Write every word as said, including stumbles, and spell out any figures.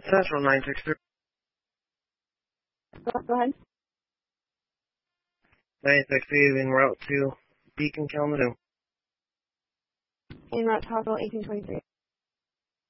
Central nine six three. Go, go ahead. nine six three en route to Beacon, Kalamazoo. En route to Hospital eighteen twenty-three.